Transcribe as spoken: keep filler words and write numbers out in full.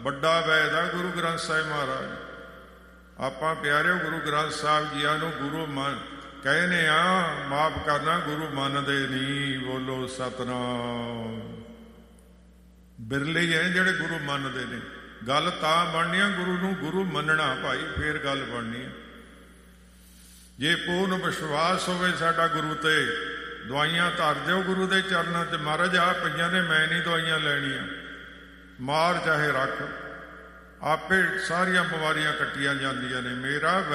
ਵੱਡਾ ਵੈਦ ਆ ਗੁਰੂ ਗ੍ਰੰਥ ਸਾਹਿਬ ਮਹਾਰਾਜ। ਆਪਾਂ ਪਿਆਰਿਓ ਗੁਰੂ ਗ੍ਰੰਥ ਸਾਹਿਬ ਜੀਆਂ ਨੂੰ ਗੁਰੂ ਮੰਨ ਕਹਿੰਦੇ ਆ, ਮਾਫ ਕਰਨਾ ਗੁਰੂ ਮੰਨਦੇ ਨਹੀਂ। ਬੋਲੋ ਸਤਿਨਾਮ। ਬਿਰਲੇ ਹੀ ਹੈ ਜਿਹੜੇ ਗੁਰੂ ਮੰਨਦੇ ਨੇ। ਗੱਲ ਤਾਂ ਬਣਨੀ ਆ ਗੁਰੂ ਨੂੰ ਗੁਰੂ ਮੰਨਣਾ ਭਾਈ, ਫੇਰ ਗੱਲ ਬਣਨੀ ਆ। ਜੇ ਪੂਰਨ ਵਿਸ਼ਵਾਸ ਹੋਵੇ ਸਾਡਾ ਗੁਰੂ ਤੇ, ਦਵਾਈਆਂ ਧਰ ਦਿਓ ਗੁਰੂ ਦੇ ਚਰਨਾਂ ਤੇ। ਮਹਾਰਾਜ ਆ ਪਈਆਂ ਨੇ, ਮੈਂ ਨਹੀਂ ਦਵਾਈਆਂ ਲੈਣੀਆਂ, ਮਾਰ ਚਾਹੇ ਰੱਖ, ਆਪੇ ਸਾਰੀਆਂ ਬਿਮਾਰੀਆਂ ਕੱਟੀਆਂ ਜਾਂਦੀਆਂ ਨੇ। ਮੇਰਾ